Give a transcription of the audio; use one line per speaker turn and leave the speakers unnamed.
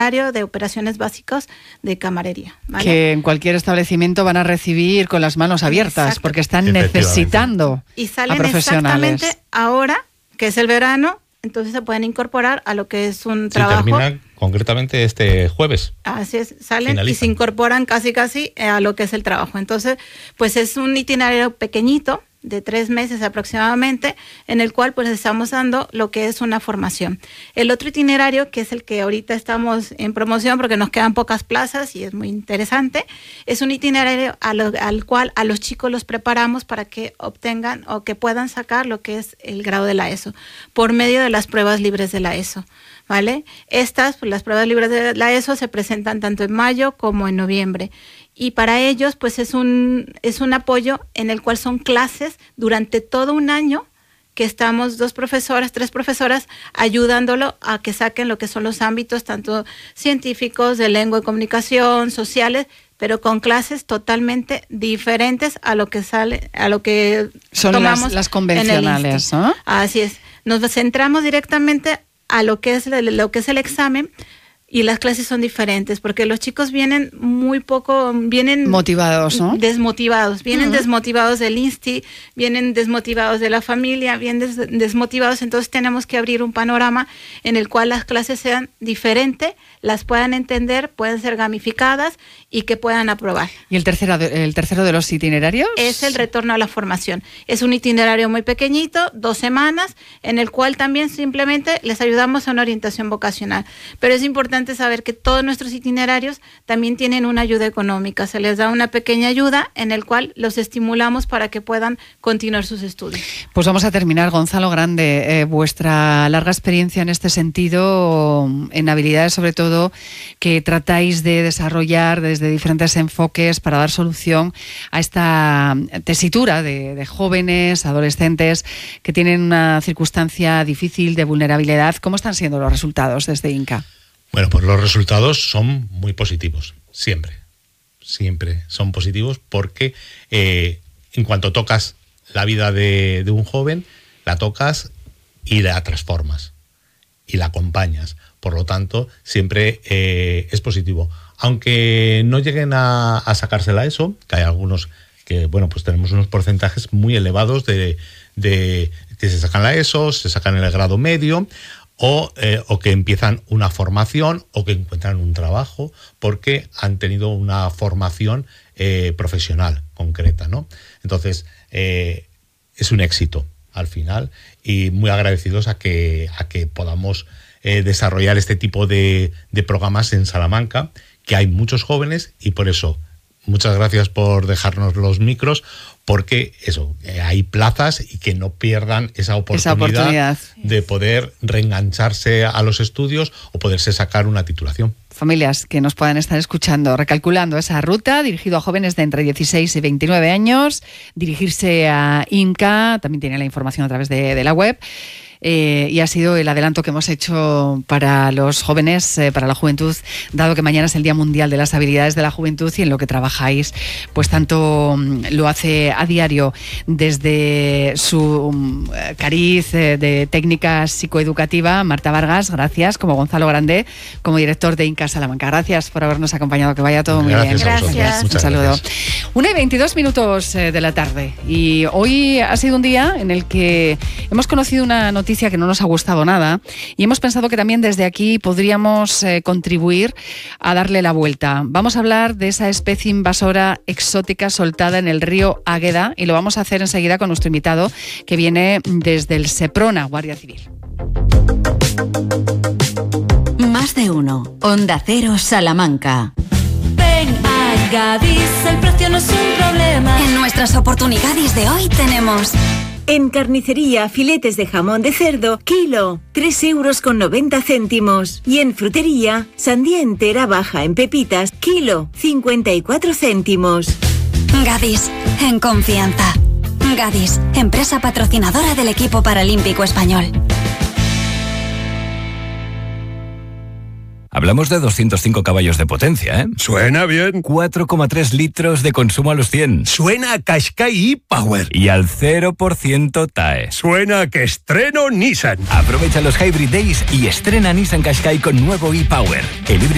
de operaciones básicas de camarería, ¿vale?
Que en cualquier establecimiento van a recibir con las manos abiertas. Exacto. Porque están necesitando
y salen
a profesionales.
Exactamente ahora, que es el verano, entonces se pueden incorporar a lo que es un trabajo.
Termina concretamente este jueves.
Así es, salen
Finalizan.
Y se incorporan casi a lo que es el trabajo. Entonces, pues es un itinerario pequeñito, de 3 meses aproximadamente, en el cual pues estamos dando lo que es una formación. El otro itinerario, que es el que ahorita estamos en promoción porque nos quedan pocas plazas y es muy interesante, es un itinerario al cual a los chicos los preparamos para que obtengan o que puedan sacar lo que es el grado de la ESO, por medio de las pruebas libres de la ESO, ¿vale? Estas, pues, las pruebas libres de la ESO se presentan tanto en mayo como en noviembre. Y para ellos, pues es un apoyo en el cual son clases durante todo un año que estamos 3 profesoras ayudándolo a que saquen lo que son los ámbitos tanto científicos, de lengua y comunicación, sociales, pero con clases totalmente diferentes a lo que
son
tomamos
las convencionales, ¿no?
Así es. Nos centramos directamente a lo que es el examen. Y las clases son diferentes porque los chicos vienen
motivados, ¿no?
Desmotivados, desmotivados del INSTI, vienen desmotivados de la familia, vienen desmotivados, entonces tenemos que abrir un panorama en el cual las clases sean diferentes, las puedan entender, pueden ser gamificadas y que puedan aprobar.
¿Y el tercero de los itinerarios?
Es el retorno a la formación. Es un itinerario muy pequeñito, 2 semanas, en el cual también simplemente les ayudamos a una orientación vocacional. Pero es importante saber que todos nuestros itinerarios también tienen una ayuda económica. Se les da una pequeña ayuda en el cual los estimulamos para que puedan continuar sus estudios.
Pues vamos a terminar, Gonzalo Grande, vuestra larga experiencia en este sentido, en habilidades sobre todo que tratáis de desarrollar desde diferentes enfoques para dar solución a esta tesitura de jóvenes, adolescentes que tienen una circunstancia difícil de vulnerabilidad. ¿Cómo están siendo los resultados desde INCA?
Bueno, pues los resultados son muy positivos, siempre son positivos porque en cuanto tocas la vida de un joven, la tocas y la transformas y la acompañas. Por lo tanto, siempre es positivo. Aunque no lleguen a sacársela eso, que hay algunos que, bueno, pues tenemos unos porcentajes muy elevados de que se sacan la ESO, se sacan el grado medio, o que empiezan una formación o que encuentran un trabajo porque han tenido una formación profesional concreta, ¿no? Entonces, es un éxito al final y muy agradecidos a que podamos desarrollar este tipo de programas en Salamanca, que hay muchos jóvenes y por eso muchas gracias por dejarnos los micros, porque hay plazas y que no pierdan esa oportunidad de poder reengancharse a los estudios o poderse sacar una titulación.
Familias que nos puedan estar escuchando, recalculando esa ruta, dirigido a jóvenes de entre 16 y 29 años, dirigirse a INCA, también tiene la información a través de la web. Y ha sido el adelanto que hemos hecho para los jóvenes, para la juventud, dado que mañana es el Día Mundial de las Habilidades de la Juventud y en lo que trabajáis, pues tanto lo hace a diario desde su cariz de técnica psicoeducativa, Marta Vargas, gracias, como Gonzalo Grande, como director de INCA Salamanca. Gracias por habernos acompañado, que vaya todo muy bien.
Gracias.
Un saludo. 1:22 de la tarde y hoy ha sido un día en el que hemos conocido una noticia que no nos ha gustado nada y hemos pensado que también desde aquí podríamos contribuir a darle la vuelta. Vamos a hablar de esa especie invasora exótica soltada en el río Águeda y lo vamos a hacer enseguida con nuestro invitado que viene desde el Seprona, Guardia Civil.
Más de uno. Onda Cero Salamanca.
Ven a Gadis, el precio no es un problema.
En nuestras oportunidades de hoy tenemos...
En carnicería, filetes de jamón de cerdo, kilo, 3,90 €. Y en frutería, sandía entera baja en pepitas, kilo, 54 céntimos.
Gadis, en confianza. Gadis, empresa patrocinadora del equipo paralímpico español.
Hablamos de 205 caballos de potencia, ¿eh?
Suena bien.
4,3 litros de consumo a los 100.
Suena a Qashqai e-Power.
Y al 0% TAE.
Suena a que estreno Nissan.
Aprovecha los Hybrid Days y estrena Nissan Qashqai con nuevo e-Power. El híbrido